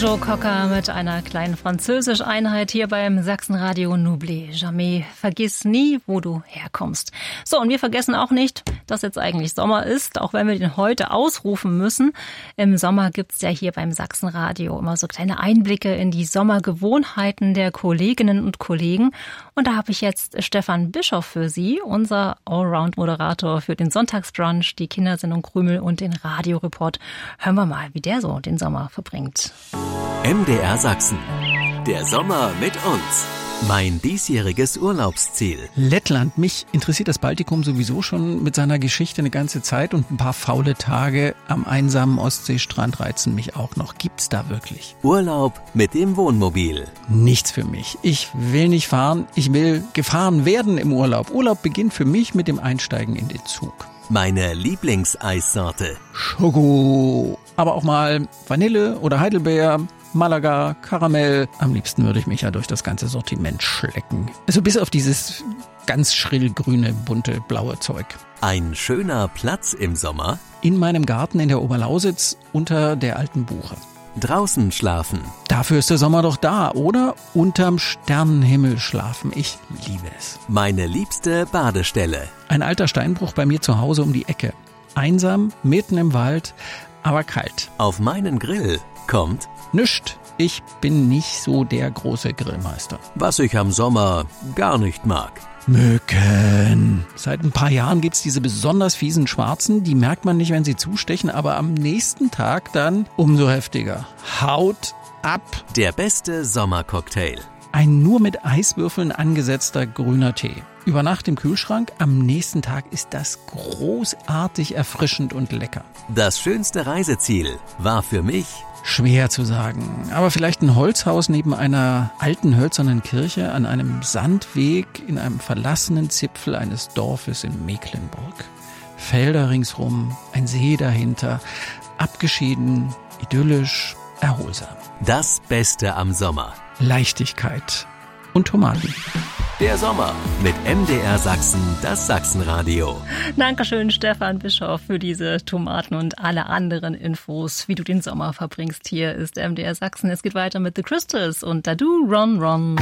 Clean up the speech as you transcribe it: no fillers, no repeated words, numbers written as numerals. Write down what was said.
Joe Cocker mit einer kleinen Französisch-Einheit hier beim Sachsenradio. N'oublie jamais. Vergiss nie, wo du herkommst. So, und wir vergessen auch nicht, dass jetzt eigentlich Sommer ist, auch wenn wir den heute ausrufen müssen. Im Sommer gibt's ja hier beim Sachsenradio immer so kleine Einblicke in die Sommergewohnheiten der Kolleginnen und Kollegen. Und da habe ich jetzt Stefan Bischoff für Sie, unser Allround-Moderator für den Sonntagsbrunch, die Kindersendung Krümel und den Radioreport. Hören wir mal, wie der so den Sommer verbringt. MDR Sachsen. Der Sommer mit uns. Mein diesjähriges Urlaubsziel. Lettland. Mich interessiert das Baltikum sowieso schon mit seiner Geschichte eine ganze Zeit und ein paar faule Tage am einsamen Ostseestrand reizen mich auch noch. Gibt's da wirklich? Urlaub mit dem Wohnmobil. Nichts für mich. Ich will nicht fahren, ich will gefahren werden im Urlaub. Urlaub beginnt für mich mit dem Einsteigen in den Zug. Meine Lieblingseissorte. Schoko. Aber auch mal Vanille oder Heidelbeer, Malaga, Karamell. Am liebsten würde ich mich ja durch das ganze Sortiment schlecken. Also bis auf dieses ganz schrill grüne, bunte, blaue Zeug. Ein schöner Platz im Sommer. In meinem Garten in der Oberlausitz unter der alten Buche. Draußen schlafen. Dafür ist der Sommer doch da, oder? Unterm Sternenhimmel schlafen. Ich liebe es. Meine liebste Badestelle. Ein alter Steinbruch bei mir zu Hause um die Ecke. Einsam, mitten im Wald, aber kalt. Auf meinen Grill kommt nischt. Ich bin nicht so der große Grillmeister. was ich am Sommer gar nicht mag. Mücken. Seit ein paar Jahren gibt's diese besonders fiesen Schwarzen. Die merkt man nicht, wenn sie zustechen, aber am nächsten Tag dann umso heftiger. Haut ab. Der beste Sommercocktail. Ein nur mit Eiswürfeln angesetzter grüner Tee. Über Nacht im Kühlschrank, am nächsten Tag ist das großartig erfrischend und lecker. Das schönste Reiseziel war für mich Schwer zu sagen, aber vielleicht ein Holzhaus neben einer alten hölzernen Kirche an einem Sandweg in einem verlassenen Zipfel eines Dorfes in Mecklenburg. Felder ringsrum, ein See dahinter, abgeschieden, idyllisch, erholsam. das Beste am Sommer. Leichtigkeit und Tomaten. Der Sommer mit MDR Sachsen, das Sachsenradio. Dankeschön, Stefan Bischoff, für diese Tomaten und alle anderen Infos, wie du den Sommer verbringst. Hier ist MDR Sachsen. Es geht weiter mit The Crystals und Dadu Ron Ron.